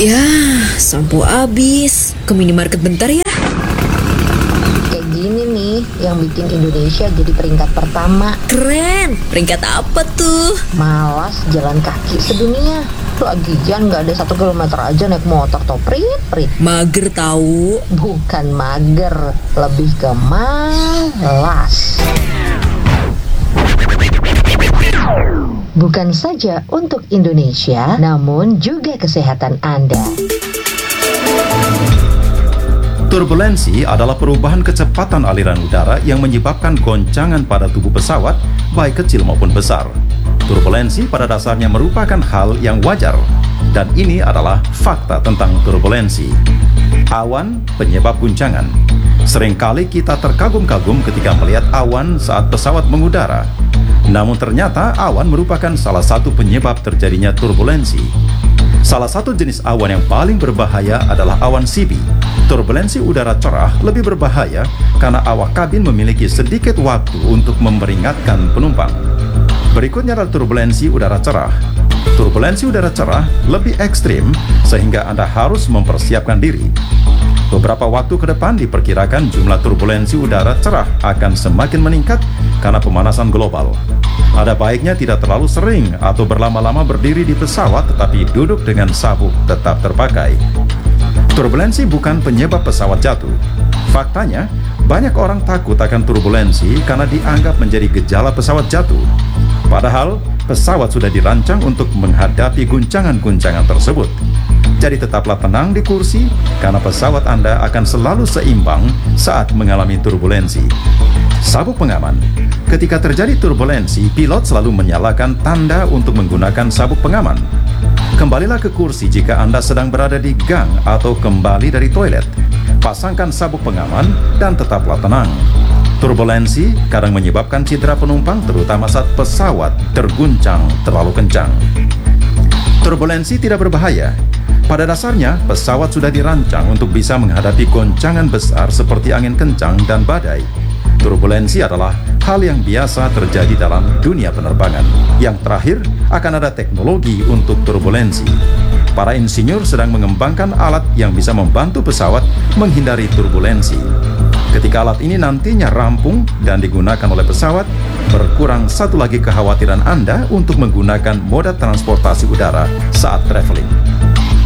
Ya, sampo habis. Ke minimarket bentar ya. Kayak gini nih yang bikin Indonesia jadi peringkat pertama. Keren. Peringkat apa tuh? Malas jalan kaki sedunia. Lagian nggak ada 1 kilometer aja naik motor toh prit. Mager tahu. Bukan mager, lebih ke malas. Bukan saja untuk Indonesia, namun juga kesehatan Anda. Turbulensi adalah perubahan kecepatan aliran udara yang menyebabkan goncangan pada tubuh pesawat, baik kecil maupun besar. Turbulensi pada dasarnya merupakan hal yang wajar, dan ini adalah fakta tentang turbulensi. Awan penyebab guncangan. Seringkali kita terkagum-kagum ketika melihat awan saat pesawat mengudara. Namun ternyata awan merupakan salah satu penyebab terjadinya turbulensi. Salah satu jenis awan yang paling berbahaya adalah awan CP. Turbulensi udara cerah lebih berbahaya karena awak kabin memiliki sedikit waktu untuk memperingatkan penumpang. Berikutnya adalah turbulensi udara cerah. Turbulensi udara cerah lebih ekstrim sehingga Anda harus mempersiapkan diri. Beberapa waktu ke depan diperkirakan jumlah turbulensi udara cerah akan semakin meningkat karena pemanasan global. Ada baiknya tidak terlalu sering atau berlama-lama berdiri di pesawat tetapi duduk dengan sabuk tetap terpakai. Turbulensi bukan penyebab pesawat jatuh. Faktanya, banyak orang takut akan turbulensi karena dianggap menjadi gejala pesawat jatuh. Padahal, pesawat sudah dirancang untuk menghadapi guncangan-guncangan tersebut. Jadi tetaplah tenang di kursi, karena pesawat Anda akan selalu seimbang saat mengalami turbulensi. Sabuk pengaman. Ketika terjadi turbulensi, pilot selalu menyalakan tanda untuk menggunakan sabuk pengaman. Kembalilah ke kursi jika Anda sedang berada di gang atau kembali dari toilet. Pasangkan sabuk pengaman dan tetaplah tenang. Turbulensi kadang menyebabkan cedera penumpang, terutama saat pesawat terguncang terlalu kencang. Turbulensi tidak berbahaya. Pada dasarnya, pesawat sudah dirancang untuk bisa menghadapi goncangan besar seperti angin kencang dan badai. Turbulensi adalah hal yang biasa terjadi dalam dunia penerbangan. Yang terakhir, akan ada teknologi untuk turbulensi. Para insinyur sedang mengembangkan alat yang bisa membantu pesawat menghindari turbulensi. Ketika alat ini nantinya rampung dan digunakan oleh pesawat, berkurang satu lagi kekhawatiran Anda untuk menggunakan moda transportasi udara saat traveling.